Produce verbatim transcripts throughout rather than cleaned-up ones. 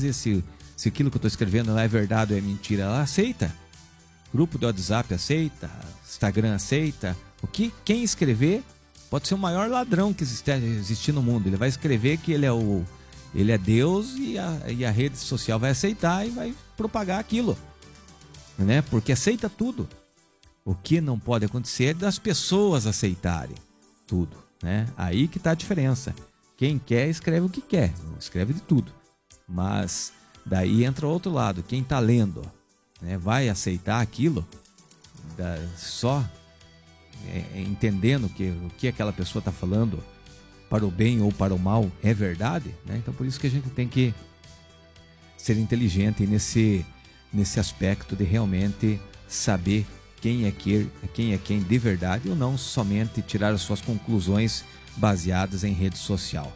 dizer se, se aquilo que eu estou escrevendo lá é verdade ou é mentira. Ela aceita. Grupo do WhatsApp aceita, Instagram aceita. O que quem escrever pode ser o maior ladrão que existe, existe no mundo. Ele vai escrever que ele é o ele é Deus e a, e a rede social vai aceitar e vai propagar aquilo, né? Porque aceita tudo. O que não pode acontecer é das pessoas aceitarem tudo, né? Aí que está a diferença. Quem quer escreve o que quer, escreve de tudo. Mas daí entra o outro lado. Quem está lendo, né, vai aceitar aquilo da, só é, entendendo que, o que aquela pessoa está falando para o bem ou para o mal é verdade, né? Então por isso que a gente tem que ser inteligente nesse, nesse aspecto de realmente saber quem é, que, quem é quem de verdade ou não somente tirar as suas conclusões baseadas em rede social.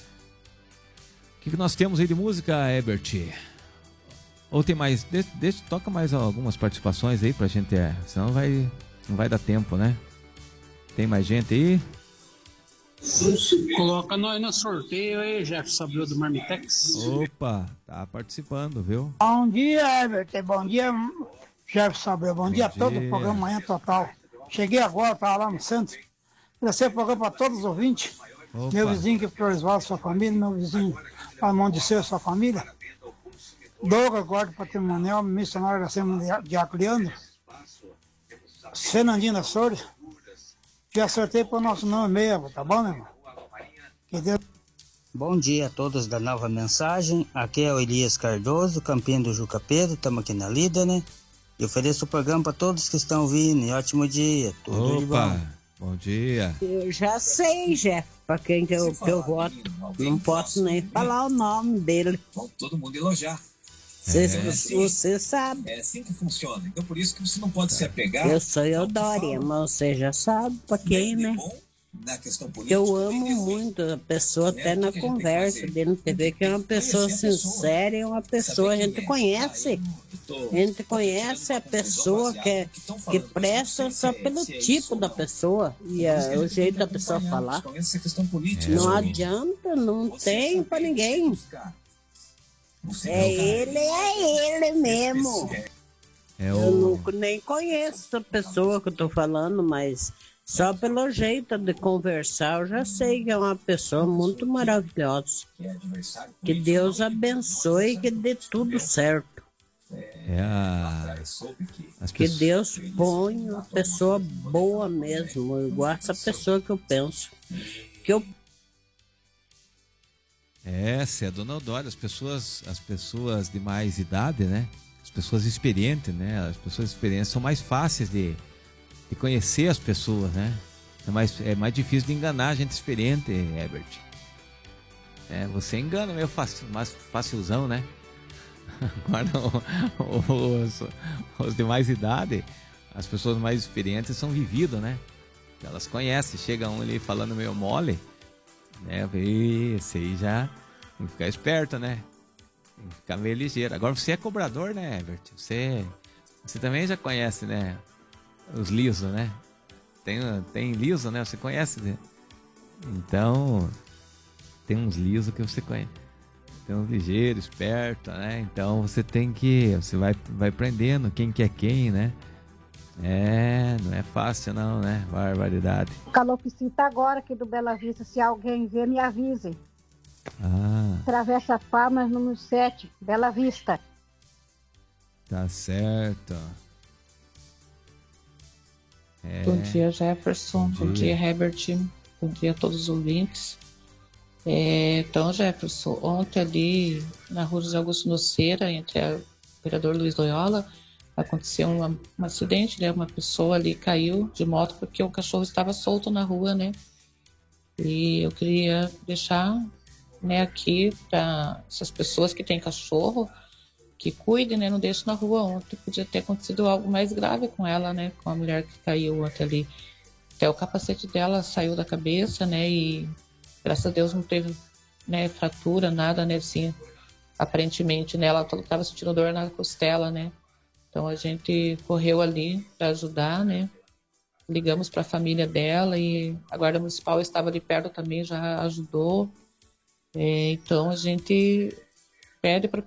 O que, que nós temos aí de música, Herbert? Ou tem mais? Deixa, deixa, toca mais algumas participações aí pra gente, é, senão vai, não vai dar tempo, né? Tem mais gente aí? Coloca nós no sorteio aí, Jefferson Abreu do Marmitex. Opa, tá participando, viu? Bom dia, Herbert. Bom dia, Jefferson Abreu. Bom, Bom dia a todo o programa Manhã Total. Cheguei agora, estava lá no centro. Agradecer o programa para todos os ouvintes. Opa. Meu vizinho que é Floresvaldo, sua família. Meu vizinho Ramon de Seu, sua família. Douglas Gordo Patrimonial, missionário da Assembleia de Acleandro. Fernandinho da Soures. Já acertei para o nosso nome meio, tá bom, meu irmão? Que Deus... Bom dia a todos da Nova Mensagem. Aqui é o Elias Cardoso, campinho do Juca Pedro. Estamos aqui na lida, né? E ofereço o programa para todos que estão ouvindo. E ótimo dia. Tudo Opa, de bom. Bom dia. Eu já sei, Jeff, para quem que eu, que eu voto. Não posso nem falar o nome dele. Todo mundo elogiar. Você, é, assim, você sabe. É assim que funciona. Então por isso que você não pode se apegar. Eu sou Eudória, mas você já sabe para quem, né? Na questão política, eu amo muito a pessoa, até na conversa dele na T V, que é uma pessoa sincera e uma pessoa, a gente conhece. A gente conhece a pessoa que, é, que presta só pelo tipo da pessoa e a, o jeito da pessoa falar. Não adianta, não tem para ninguém. É ele, é ele mesmo. É o... Eu nunca nem conheço a pessoa que eu tô falando, mas só pelo jeito de conversar eu já sei que é uma pessoa muito maravilhosa. Que Deus abençoe e que dê tudo certo. É a... As que pessoas... Deus ponha uma pessoa boa mesmo, igual essa pessoa que eu penso. Que eu É, você é dona Eudória, as pessoas, as pessoas de mais idade, né? As pessoas experientes, né? As pessoas experientes são mais fáceis de, de conhecer as pessoas, né? É mais, é mais difícil de enganar a gente experiente, Herbert. É, você engana meio fácil, mais facilzão, né? Agora, os, os de mais idade, as pessoas mais experientes são vividas, né? Elas conhecem, chega um ali falando meio mole, né? Esse aí já tem que ficar esperto, né? Tem que ficar meio ligeiro. Agora você é cobrador, né, Herbert? Você, você também já conhece, né? Os lisos, né? Tem, tem liso, né? Você conhece, né? Então, tem uns lisos que você conhece. Tem uns ligeiros, esperto, né? Então você tem que... Você vai, vai aprendendo quem que é quem, né? É, não é fácil não, né? Barbaridade. O calopsita tá agora aqui do Bela Vista. Se alguém ver, me avise. Ah. Travessa Palmas, número sete, Bela Vista. Tá certo. É. Bom dia, Jefferson. Bom dia. Bom dia, Herbert. Bom dia a todos os ouvintes. É, então, Jefferson, ontem ali na rua José Augusto Noceira, entre o vereador Luiz Loyola, aconteceu uma, um acidente, né? Uma pessoa ali caiu de moto porque o cachorro estava solto na rua, né? E eu queria deixar, né, aqui para essas pessoas que têm cachorro, que cuidem, né? Não deixem na rua. Ontem podia ter acontecido algo mais grave com ela, né? Com a mulher que caiu ontem ali. Até o capacete dela saiu da cabeça, né? E graças a Deus não teve, né, fratura, nada, né? Assim, aparentemente, né? Ela estava sentindo dor na costela, né? Então a gente correu ali para ajudar, né? Ligamos para a família dela e a Guarda Municipal estava ali perto também, já ajudou. É, então a gente pede para